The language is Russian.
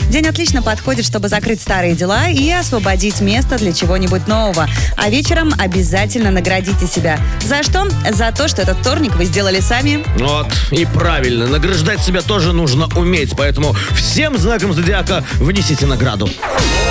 День отлично подходит, чтобы закрыть старые дела и освободить место для чего-нибудь нового. А вечером обязательно наградите себя. За что? За то, что этот вторник вы сделали сами. Вот, и правильно. Награждать себя тоже нужно уметь. Поэтому всем знаком зодиака внесите награду.